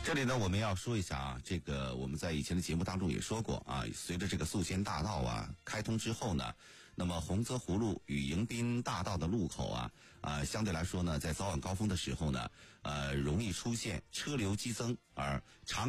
这里呢，我们要说一下啊，这个我们在以前的节目当中也说过啊，随着这个宿迁大道啊开通之后呢，那么洪泽湖路与迎宾大道的路口相对来说呢，在早晚高峰的时候呢，容易出现车流激增而长